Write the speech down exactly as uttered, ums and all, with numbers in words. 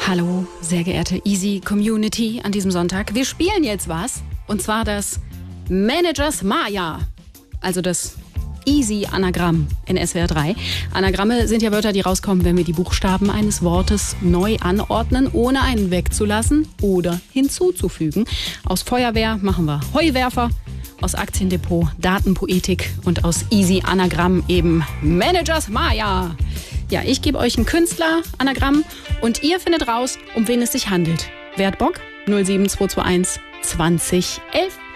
Hallo, sehr geehrte Easy Community an diesem Sonntag. Wir spielen jetzt was, und zwar das Managers Maya, also das Easy-Anagramm in S W R drei. Anagramme sind ja Wörter, die rauskommen, wenn wir die Buchstaben eines Wortes neu anordnen, ohne einen wegzulassen oder hinzuzufügen. Aus Feuerwehr machen wir Heuwerfer, aus Aktiendepot Datenpoetik und aus Easy-Anagramm eben Managers Maya. Ja, ich gebe euch ein Künstler-Anagramm und ihr findet raus, um wen es sich handelt. Wer hat Bock? null sieben zwei zwei eins zwanzig elf